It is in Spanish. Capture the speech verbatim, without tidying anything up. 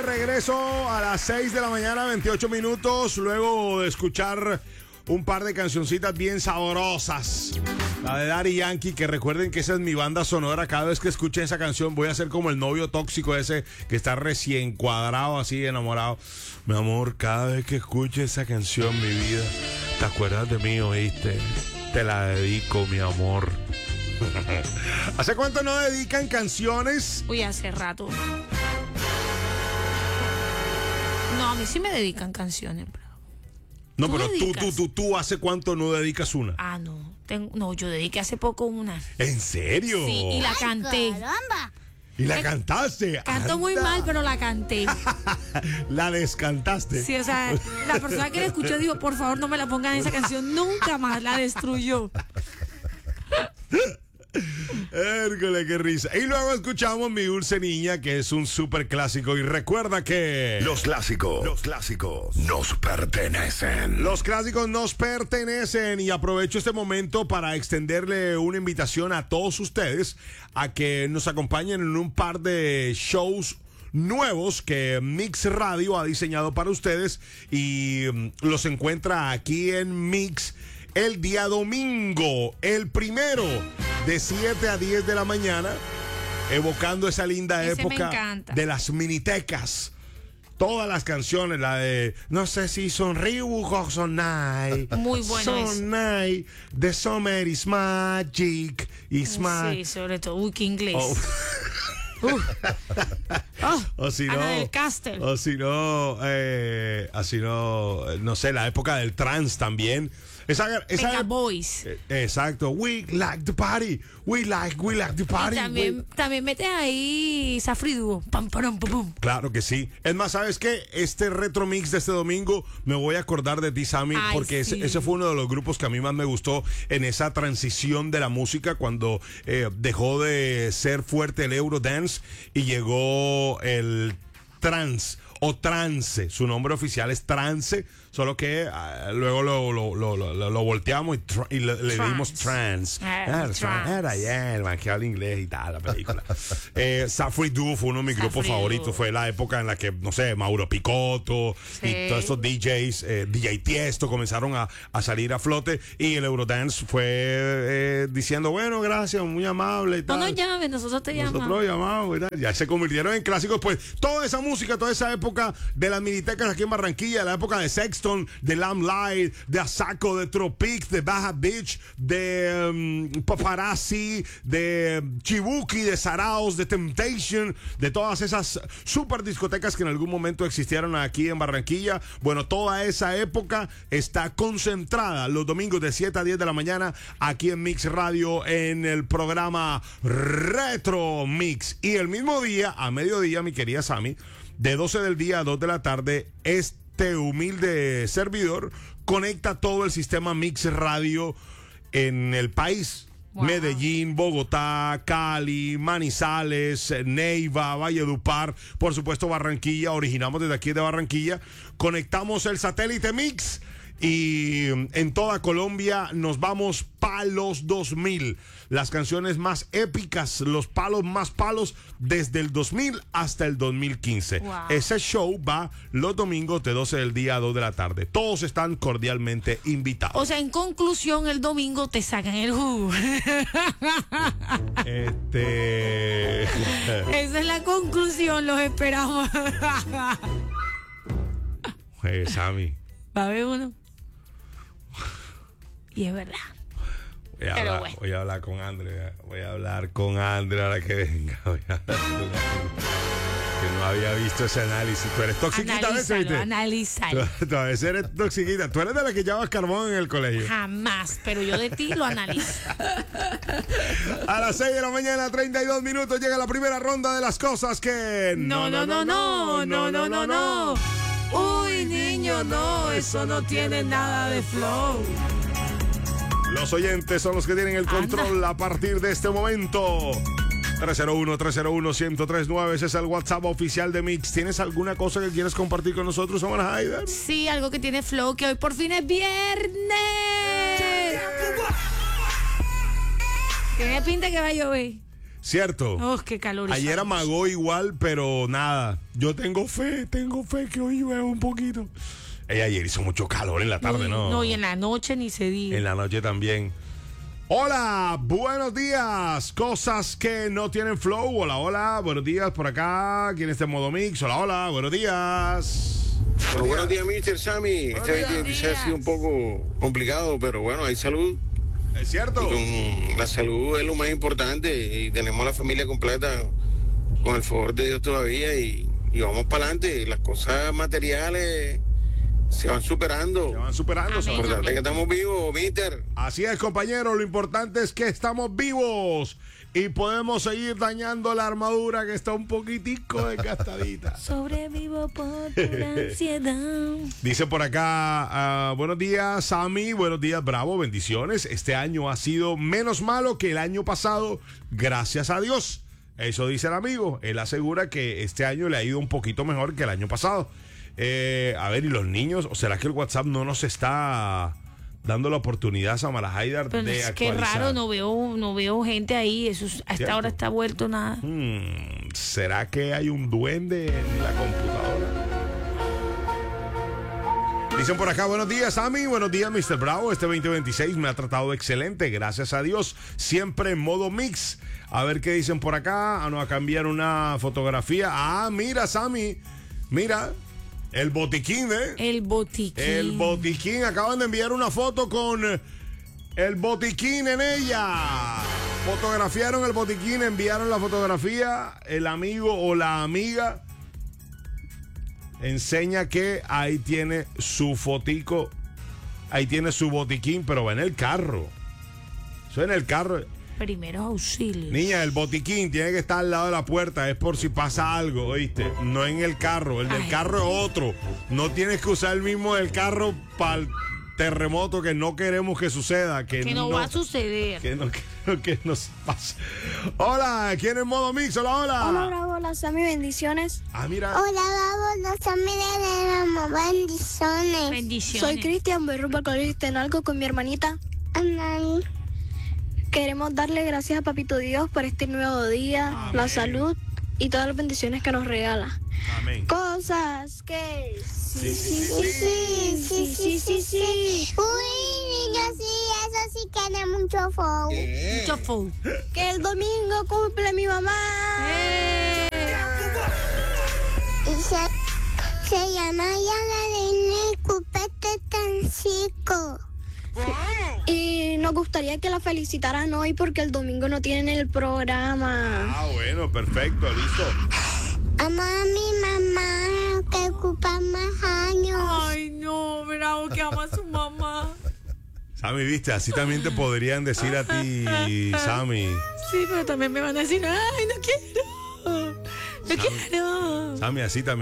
regreso a las seis de la mañana, veintiocho minutos, luego de escuchar un par de cancioncitas bien sabrosas. La de Daddy Yankee, que recuerden que esa es mi banda sonora. Cada vez que escuchen esa canción voy a ser como el novio tóxico ese que está recién cuadrado, así enamorado. Mi amor, cada vez que escuche esa canción, mi vida, te acuerdas de mí, ¿oíste? Te la dedico, mi amor. ¿Hace cuánto no dedican canciones? Uy, hace rato. No, a mí sí me dedican canciones, bro. No, ¿Tú pero tú, dedicas? tú, tú, tú, ¿hace cuánto no dedicas una? Ah, no. Tengo, no, yo dediqué hace poco una. ¿En serio? Sí, y la canté. ¡Caramba! ¿Y la Eh, cantaste? Canto muy Anda. mal, pero la canté. La descantaste. Sí, o sea, la persona que la escuchó dijo, por favor, no me la pongan esa canción nunca más. La destruyó. Hércules, qué risa. Y luego escuchamos Mi Dulce Niña, que es un súper clásico. Y recuerda que Los clásicos, los clásicos nos pertenecen. los clásicos nos pertenecen. Y aprovecho este momento para extenderle una invitación a todos ustedes a que nos acompañen en un par de shows nuevos que Mix Radio ha diseñado para ustedes y mm, los encuentra aquí en Mix el día domingo, el primero, de siete a diez de la mañana, evocando esa linda Ese me época encanta. de las minitecas. Todas las canciones, la de no sé si son Reebok o son Nike. Muy bueno eso. Son Nike, The Summer is Magic, is Sí, sobre todo. Uy, qué inglés. Oh. Uh. Oh, O si no, Ana del Castel. o si no, eh, así no, no sé, la época del trance también. Esa, esa Venga, Boys. eh, exacto. We like the party. We like, we like the Y party. también, we- también mete ahí Safri Duo. Pam, pam, pum, pum. Claro que sí. Es más, ¿sabes qué? Este retro mix de este domingo me voy a acordar de ti, Sammy, Ay, porque sí. ese, ese fue uno de los grupos que a mí más me gustó en esa transición de la música cuando eh, dejó de ser fuerte el Eurodance y llegó el trance o trance. Su nombre oficial es trance, solo que ah, luego lo, lo, lo, lo, lo- lo volteamos y, tra- y le, le Trance. dimos trance. Ah, Ah, el trance. Era ya el man que habla inglés y tal, la película. eh, Safri Duo fue uno de mis Safri grupos Duo. favoritos. Fue la época en la que, no sé, Mauro Picotto Sí. y todos estos D Js, eh, D J Tiesto, comenzaron a, a salir a flote. Y el Eurodance fue eh, diciendo, bueno, gracias, muy amable y No tal. nos llames, nosotros te Nosotros llamamos. llamamos y tal. Ya se convirtieron en clásicos, pues toda esa música, toda esa época de las minitecas aquí en Barranquilla, la época de Sexton, de Lamplight, de Asaco, de Tropic, de Baja Beach, de um, Paparazzi, de Chibuki, de Saraos, de Temptation, de todas esas super discotecas que en algún momento existieron aquí en Barranquilla. Bueno, toda esa época está concentrada los domingos de siete a diez de la mañana aquí en Mix Radio en el programa Retro Mix. Y el mismo día, a mediodía, mi querida Sammy, de doce del día a dos de la tarde, este humilde servidor conecta todo el sistema Mix Radio en el país. Wow. Medellín, Bogotá, Cali, Manizales, Neiva, Valledupar, por supuesto Barranquilla. Originamos desde aquí de Barranquilla. Conectamos el satélite Mix y en toda Colombia nos vamos palos dos mil. Las canciones más épicas, los palos más palos desde el dos mil hasta el dos mil quince. Wow. Ese show va los domingos de doce del día a dos de la tarde. Todos están cordialmente invitados. O sea, en conclusión, el domingo te sacan el jugo. Este. Esa es la conclusión, los esperamos. Eh, Sammy, Va a haber uno. Y es verdad. voy a, Pero hablar, bueno. voy a hablar con Andrea. Voy a hablar con Andrea ahora que venga. Voy a hablar con Andrea. Que no había visto ese análisis. Tú eres toxiquita a veces, Analízalo, ¿viste? analízalo. Tú, tú a veces eres toxiquita. Tú eres de la que llevas carbón en el colegio. Jamás, pero yo de ti lo analizo. A las seis de la mañana, treinta y dos minutos, llega la primera ronda de las cosas que. No, no, no, no, no, no, no, no. Uy, niño, no, eso no tiene nada de flow. Los oyentes son los que tienen el control a partir de este momento. tres cero uno, tres cero uno, uno cero tres nueve, ese es el WhatsApp oficial de Mix. ¿Tienes alguna cosa que quieres compartir con nosotros, Samara Haider? Sí, algo que tiene flow, que hoy por fin es viernes. Tiene pinta que va a llover. ¿Cierto? Oh, qué calor. Ayer amagó igual, pero nada. Yo tengo fe, tengo fe que hoy llueve un poquito. Ey, ayer hizo mucho calor en la tarde, ¿no? No, y en la noche ni se diga. En la noche también. Hola, buenos días. Cosas que no tienen flow. Hola, hola, buenos días por acá. ¿Quién está en modo mix? Hola, hola, buenos días. Bueno, buenos días, mister Sammy. Buenos Este días. veinte veintiséis ha sido un poco complicado, pero bueno, hay salud. ¿Es cierto? Y con la salud es lo más importante y tenemos a la familia completa con el favor de Dios todavía y, y vamos para adelante. Las cosas materiales se van superando. Se van superando. se Lo van importante es que estamos vivos, mister. Así es, compañero. Lo importante es que estamos vivos y podemos seguir dañando la armadura que está un poquitico desgastadita. Sobrevivo por pura ansiedad. Dice por acá, uh, buenos días, Sammy. Buenos días, Bravo. Bendiciones. Este año ha sido menos malo que el año pasado, gracias a Dios. Eso dice el amigo. Él asegura que este año le ha ido un poquito mejor que el año pasado. Eh, a ver, ¿y los niños? ¿O será que el WhatsApp no nos está dando la oportunidad a Samara Haidar Pero de es que actualizar? raro, no veo, no veo gente ahí. Eso es- a esta ¿Cierto? hora está vuelto nada. Hmm, ¿será que hay un duende en la computadora? Dicen por acá, buenos días, Sammy. Buenos días, mister Bravo. Este veinte veintiséis me ha tratado excelente, gracias a Dios. Siempre en modo mix. A ver qué dicen por acá. Ah, no, a cambiar una fotografía. Ah, mira, Sammy. Mira, el botiquín, ¿eh? El botiquín. El botiquín. Acaban de enviar una foto con el botiquín en ella. Fotografiaron el botiquín, enviaron la fotografía. El amigo o la amiga enseña que ahí tiene su fotico. Ahí tiene su botiquín, pero va en el carro. Eso en el carro. Primeros auxilios. Niña, el botiquín tiene que estar al lado de la puerta. Es por si pasa algo, ¿oíste? No en el carro. El del Ay. carro es otro. No tienes que usar el mismo del carro para el terremoto que no queremos que suceda. Que, Que no, va a suceder. Que no quiero que nos pase. Hola, ¿quién es modo mix? Hola, hola. Hola, bravo, hola, Sammy, bendiciones. Ah, mira. Hola, vamos, los amigos de la bendiciones. Bendiciones. Soy Cristian, voy rumbo al colegio Tenalco con mi hermanita. Amén. Queremos darle gracias a Papito Dios por este nuevo día, Amén. la salud y todas las bendiciones que nos regala. Amén. Cosas que Sí, sí, sí, sí, sí, sí, sí, sí, sí. Uy, niños, sí, eso sí tiene mucho flow. Mucho flow. Que el domingo cumple mi mamá. ¡Eh! Y se, se llama Yanalina y Cupete tan chico. Y nos gustaría que la felicitaran hoy porque el domingo no tienen el programa. Ah, bueno, perfecto, listo. Amo a mi mamá que ocupa más años. Ay, no, Bravo, que ama a su mamá. Sammy, viste, así también te podrían decir a ti, Sammy. Sí, pero también me van a decir, ay, no quiero. No quiero. Sammy, así también.